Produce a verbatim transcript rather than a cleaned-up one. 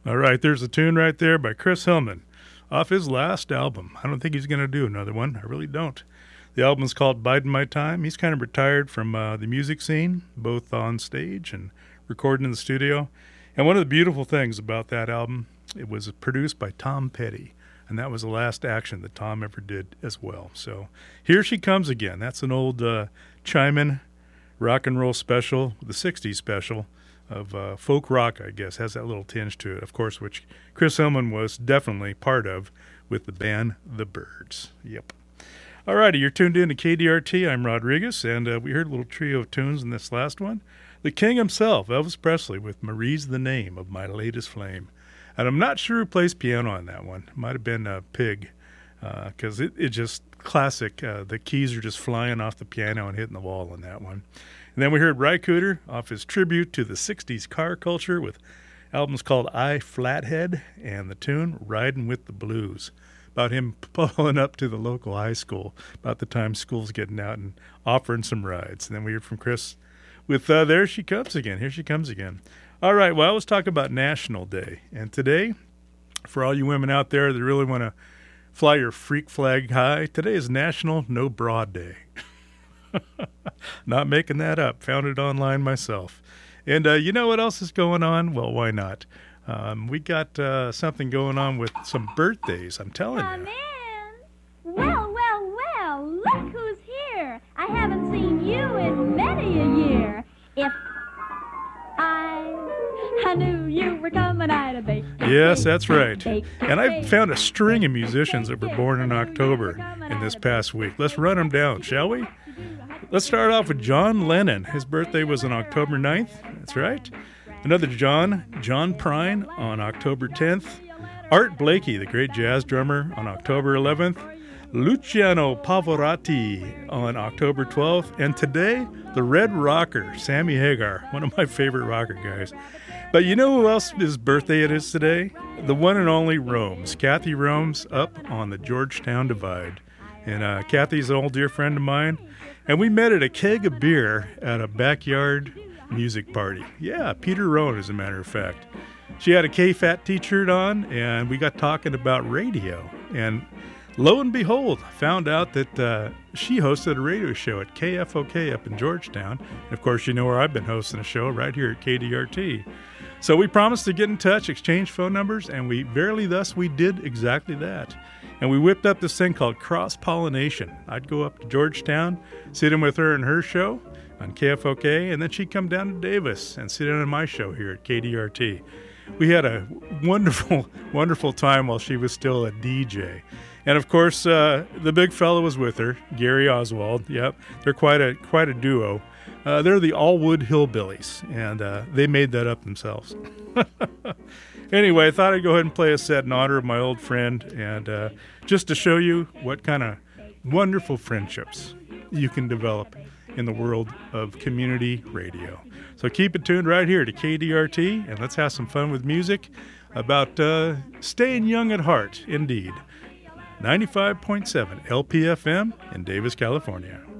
All right, there's a tune right there by Chris Hillman off his last album. I don't think he's going to do another one. I really don't. The album's called Biding My Time. He's kind of retired from uh, the music scene, both on stage and recording in the studio. And one of the beautiful things about that album, it was produced by Tom Petty, and that was the last action that Tom ever did as well. So here she comes again. That's an old uh, chime-in rock and roll special, the sixties special of uh, folk rock, I guess, has that little tinge to it, of course, which Chris Hillman was definitely part of with the band The Byrds. Yep. All righty, you're tuned in to K D R T. I'm Rodriguez, and uh, we heard a little trio of tunes in this last one. The king himself, Elvis Presley, with Marie's the Name of My Latest Flame. And I'm not sure who plays piano on that one. It might have been uh, Pig, because uh, it, it just classic. Uh, the keys are just flying off the piano and hitting the wall on that one. And then we heard Ry Cooder off his tribute to the sixties car culture with albums called I Flathead and the tune Riding with the Blues, about him pulling up to the local high school about the time school's getting out and offering some rides. And then we heard from Chris with uh, There She Comes Again. Here she comes again. All right, well, let's talk about National Day. And today, for all you women out there that really want to fly your freak flag high, today is National No Bra Day. Not making that up. Found it online myself. And uh, you know what else is going on? Well, why not? Um, we got uh, something going on with some birthdays, I'm telling Come you. in. Well, well, well, look who's here. I haven't seen you in many a year. If I, I knew you were coming out of bake. Yes, that's right. And I found a string of musicians that were born in October in this past week. Let's run them down, shall we? Let's start off with John Lennon. His birthday was on October ninth. That's right. Another John, John Prine, on October tenth. Art Blakey, the great jazz drummer, on October eleventh. Luciano Pavarotti on October twelfth. And today, the Red Rocker, Sammy Hagar, one of my favorite rocker guys. But you know who else's birthday it is today? The one and only Romes. Kathy Romes, up on the Georgetown Divide. And uh, Kathy's an old dear friend of mine. And we met at a keg of beer at a backyard music party. Yeah, Peter Rowan, as a matter of fact. She had a K-F A T t-shirt on, and we got talking about radio. And lo and behold, found out that uh, she hosted a radio show at K F O K up in Georgetown. And of course, you know where I've been hosting a show, right here at K D R T. So we promised to get in touch, exchange phone numbers, and we verily thus we did exactly that. And we whipped up this thing called cross-pollination. I'd go up to Georgetown, sit in with her and her show on K F O K, and then she'd come down to Davis and sit in on my show here at K D R T. We had a wonderful, wonderful time while she was still a D J. And of course, uh, the big fellow was with her, Gary Oswald. Yep, they're quite a quite a duo. Uh, they're the Allwood Hillbillies, and uh, they made that up themselves. Anyway, I thought I'd go ahead and play a set in honor of my old friend, and uh, just to show you what kind of wonderful friendships you can develop in the world of community radio. So keep it tuned right here to K D R T, and let's have some fun with music about uh, staying young at heart, indeed. ninety-five point seven L P F M in Davis, California.